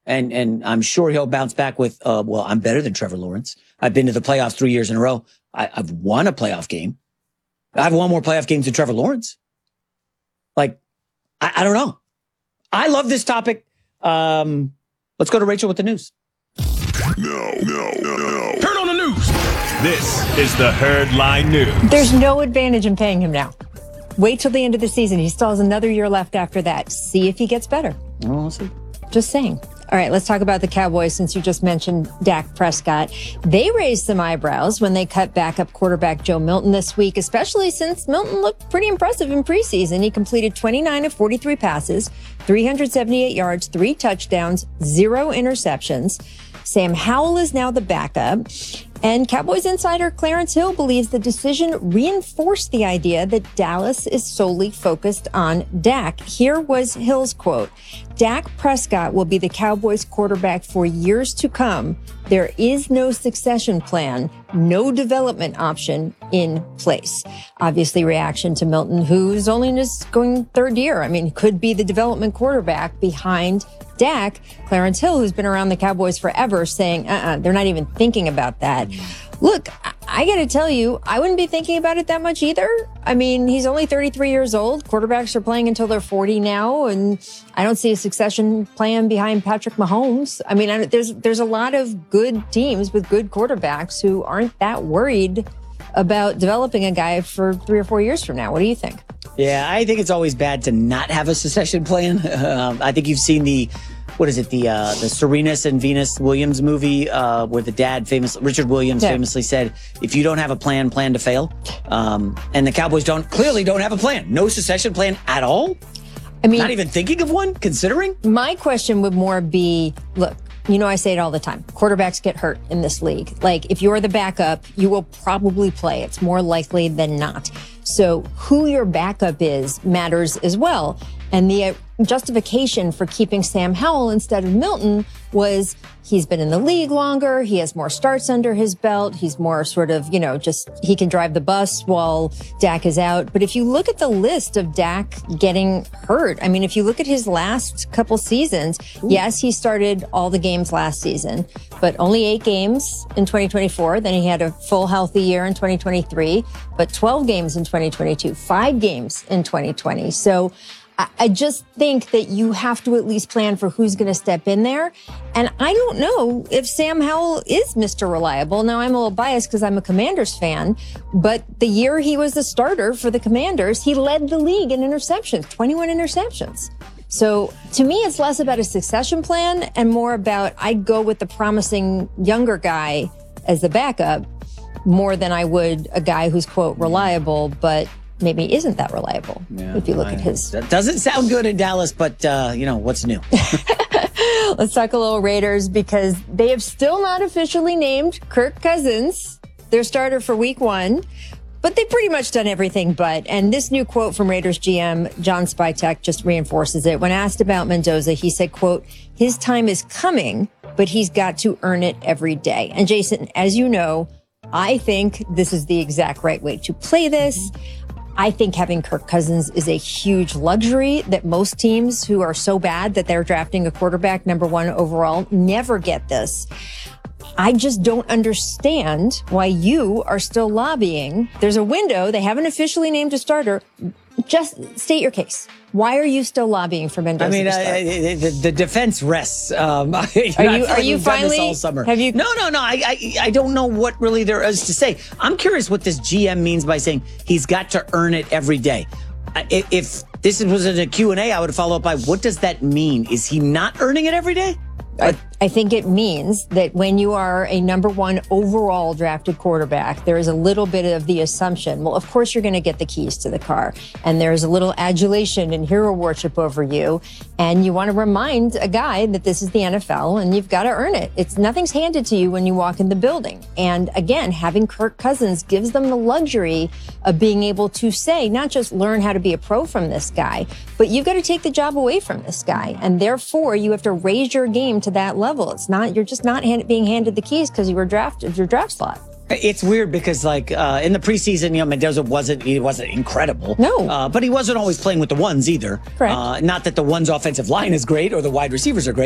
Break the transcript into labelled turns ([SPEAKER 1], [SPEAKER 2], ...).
[SPEAKER 1] And I'm sure he'll bounce back with, well, I'm better than Trevor Lawrence. I've been to the playoffs 3 years in a row. I've won a playoff game. I've won more playoff games than Trevor Lawrence. Like, I don't know. I love this topic. Let's go to Rachel with the news.
[SPEAKER 2] No. Turn on the news. This is the Herd Line News.
[SPEAKER 3] There's no advantage in paying him now. Wait till the end of the season. He still has another year left after that. See if he gets better.
[SPEAKER 1] We'll see.
[SPEAKER 3] Just saying. All right, let's talk about the Cowboys since you just mentioned Dak Prescott. They raised some eyebrows when they cut backup quarterback Joe Milton this week, especially since Milton looked pretty impressive in preseason. He completed 29 of 43 passes, 378 yards, 3 touchdowns, 0 interceptions. Sam Howell is now the backup. And Cowboys insider Clarence Hill believes the decision reinforced the idea that Dallas is solely focused on Dak. Here was Hill's quote: "Dak Prescott will be the Cowboys quarterback for years to come. There is no succession plan, no development option in place." Obviously, reaction to Milton, who's only in his going third year. I mean, could be the development quarterback behind Dak. Clarence Hill, who's been around the Cowboys forever, saying, they're not even thinking about that. Look, I got to tell you, I wouldn't be thinking about it that much either. I mean, he's only 33 years old. Quarterbacks are playing until they're 40 now, and I don't see a succession plan behind Patrick Mahomes. I mean, there's a lot of good teams with good quarterbacks who aren't that worried about developing a guy for 3 or 4 years from now. What do you think?
[SPEAKER 1] Yeah, I think it's always bad to not have a succession plan. I think you've seen the Serenus and Venus Williams movie where the dad, Richard Williams, famously said, if you don't have a plan to fail. And the Cowboys clearly don't have a plan. No succession plan at all? I mean, not even thinking of one, considering?
[SPEAKER 3] My question would more be, look, you know, I say it all the time. Quarterbacks get hurt in this league. Like, if you're the backup, you will probably play. It's more likely than not. So who your backup is matters as well. And the justification for keeping Sam Howell instead of Milton was he's been in the league longer. He has more starts under his belt. He's more sort of, he can drive the bus while Dak is out. But if you look at the list of Dak getting hurt, I mean, if you look at his last couple seasons, yes, he started all the games last season, but only 8 games in 2024. Then he had a full healthy year in 2023, but 12 games in 2022, 5 games in 2020. So I just think that you have to at least plan for who's going to step in there. And I don't know if Sam Howell is Mr. Reliable. Now, I'm a little biased because I'm a Commanders fan, but the year he was the starter for the Commanders, he led the league in interceptions, 21 interceptions. So to me, it's less about a succession plan and more about I'd go with the promising younger guy as the backup more than I would a guy who's, quote, reliable, but maybe isn't that reliable if you look at his.
[SPEAKER 1] That doesn't sound good in Dallas, but, what's new?
[SPEAKER 3] Let's talk a little Raiders because they have still not officially named Kirk Cousins their starter for week 1, but they've pretty much done everything but. And this new quote from Raiders GM John Spytek just reinforces it. When asked about Mendoza, he said, quote, "His time is coming, but he's got to earn it every day." And Jason, as you know, I think this is the exact right way to play this. I think having Kirk Cousins is a huge luxury that most teams who are so bad that they're drafting a quarterback number 1 overall never get this. I just don't understand why you are still lobbying. There's a window. They haven't officially named a starter. Just state your case. Why are you still lobbying for Mendoza?
[SPEAKER 1] I mean, the defense rests.
[SPEAKER 3] Are you finally?
[SPEAKER 1] All summer.
[SPEAKER 3] Have you?
[SPEAKER 1] No. I don't know what really there is to say. I'm curious what this GM means by saying he's got to earn it every day. If this was in a Q&A, I would follow up by what does that mean? Is he not earning it every day?
[SPEAKER 3] I think it means that when you are a number 1 overall drafted quarterback, there is a little bit of the assumption, well, of course you're going to get the keys to the car. And there's a little adulation and hero worship over you. And you want to remind a guy that this is the NFL and you've got to earn it. Nothing's handed to you when you walk in the building. And again, having Kirk Cousins gives them the luxury of being able to say, not just learn how to be a pro from this guy, but you've got to take the job away from this guy. And therefore you have to raise your game to that level. You're just not being handed the keys because you were drafted your draft slot.
[SPEAKER 1] It's weird because, in the preseason, Mendoza wasn't incredible.
[SPEAKER 3] No.
[SPEAKER 1] But he wasn't always playing with the ones either.
[SPEAKER 3] Correct.
[SPEAKER 1] Not that the ones offensive line is great or the wide receivers are great.